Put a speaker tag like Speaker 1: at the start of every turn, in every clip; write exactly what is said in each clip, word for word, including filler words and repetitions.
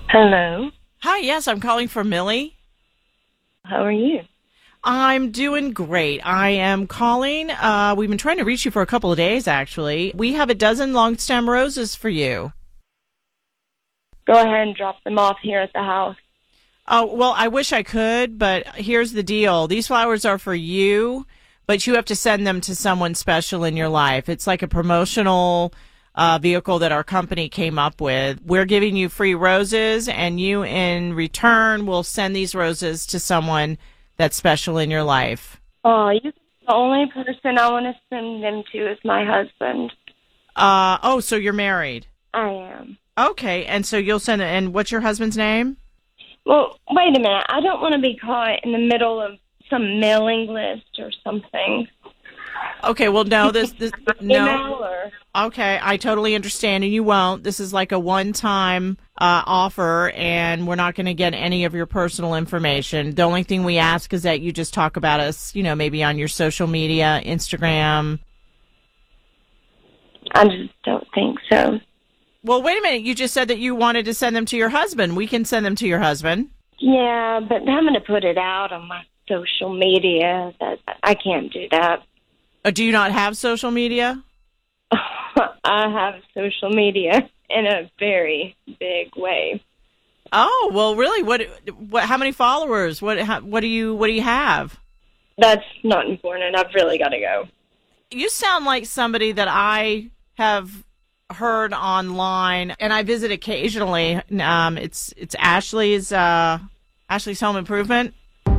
Speaker 1: Hello.
Speaker 2: Hi, yes, I'm calling for Millie.
Speaker 1: How are you?
Speaker 2: I'm doing great. I am calling. Uh, we've been trying to reach you for a couple of days, actually. We have a dozen long stem roses for you.
Speaker 1: Go ahead and drop them off here at the house.
Speaker 2: Oh, well, I wish I could, but here's the deal. These flowers are for you, but you have to send them to someone special in your life. It's like a promotional uh, vehicle that our company came up with. We're giving you free roses, and you, in return, will send these roses to someone that's special in your life.
Speaker 1: Oh, you. The only person I want to send them to is my husband.
Speaker 2: Uh, oh, so you're married?
Speaker 1: I am.
Speaker 2: Okay, and so you'll send it. And what's your husband's name?
Speaker 1: Well, wait a minute. I don't want to be caught in the middle of some mailing list or something.
Speaker 2: Okay, well, no, this, this no.
Speaker 1: Email or...
Speaker 2: Okay, I totally understand, and you won't. This is like a one-time uh, offer, and we're not going to get any of your personal information. The only thing we ask is that you just talk about us, you know, maybe on your social media, Instagram.
Speaker 1: I just don't think so.
Speaker 2: Well, wait a minute. You just said that you wanted to send them to your husband. We can send them to your husband.
Speaker 1: Yeah, but I'm going to put it out on my social media. That I can't do that.
Speaker 2: Uh, do you not have social media?
Speaker 1: I have social media in a very big way.
Speaker 2: Oh, well, really? What? What? How many followers? What? How, what do you? What do you have?
Speaker 1: That's not important. I've really got to go.
Speaker 2: You sound like somebody that I have heard online, and I visit occasionally. Um, it's it's Ashley's uh, Ashley's Home Improvement.
Speaker 1: I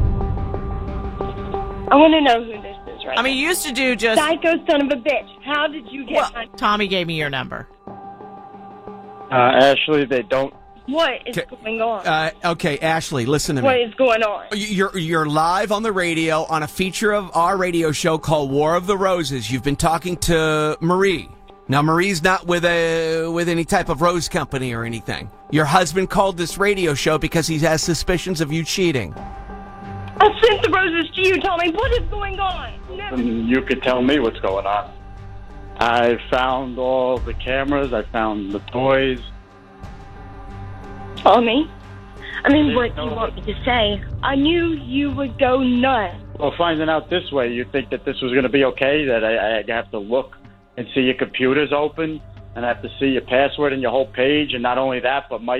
Speaker 1: want to know who this is right
Speaker 2: I mean,
Speaker 1: now.
Speaker 2: you used to do just
Speaker 1: Psycho son of a bitch. How did you get
Speaker 2: well,
Speaker 1: my...
Speaker 2: Tommy gave me your number.
Speaker 3: Uh, Ashley, they don't.
Speaker 1: What is
Speaker 4: Okay.
Speaker 1: going on?
Speaker 4: Uh, okay, Ashley, listen to
Speaker 1: What
Speaker 4: me.
Speaker 1: is going on?
Speaker 4: You're you're live on the radio on a feature of our radio show called War of the Roses. You've been talking to Marie. Now, Marie's not with a with any type of rose company or anything. Your husband called this radio show because he has suspicions of you cheating.
Speaker 1: I sent the roses to you, Tommy. What is going on? No.
Speaker 3: And you could tell me what's going on. I found all the cameras. I found the toys.
Speaker 1: Tommy? I mean, what do you want me to say? I knew you would go nuts.
Speaker 3: Well, finding out this way, you think that this was going to be okay? That I, I have to look and see your computer's open, and I have to see your password and your whole page, and not only that, but Mike